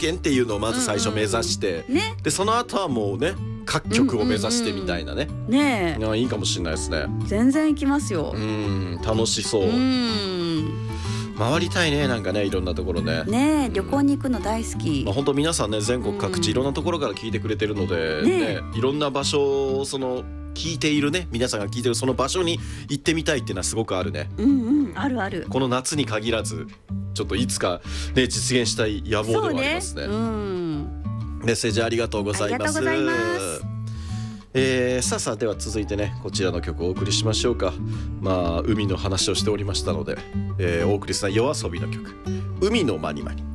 圏っていうのをまず最初目指して、 ね、 でその後はもうね各局を目指してみたいなね、 ねえ、 いいかもしれないですね。 全然行きますよ。 楽しそう。回りたいね、なんかね、いろんなところね。 ねえ、旅行に行くの大好き。 本当皆さんね、全国各地いろんなところから聞いてくれてるので、ね、いろんな場所をその聞いているね、皆さんが聞いてるその場所に行ってみたいっていうのはすごくあるね。 あるある。この夏に限らずちょっといつかね実現したい野望ではありますね。メッセージありがとうございます。さあでは続いてね、こちらの曲をお送りしましょうか。海の話をしておりましたので、お送りした夜遊びの曲、海のまにまに。